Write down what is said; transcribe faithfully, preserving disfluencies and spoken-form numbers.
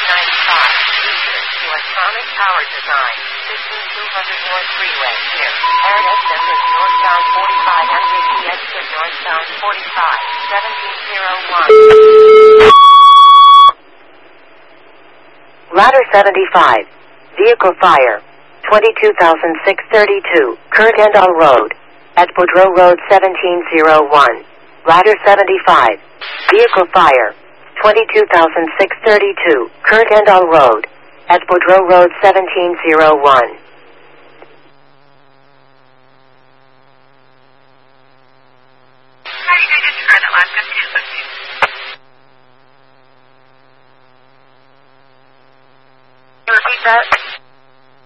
ninety-five. Features electronic power design. fifteen two hundred North Freeway here. Air exit is northbound forty-five. M V P exit northbound forty-five. seventeen oh one. Ladder seventy-five. Vehicle fire. twenty-two thousand six hundred thirty-two. Kurgandal Road. At Boudreaux Road seventeen oh one. Ladder seventy-five. Vehicle fire. twenty-two thousand six hundred thirty-two. Kurgandal Road. At Boudreaux Road seventeen oh one. How are you going to try that last one? Repeat that.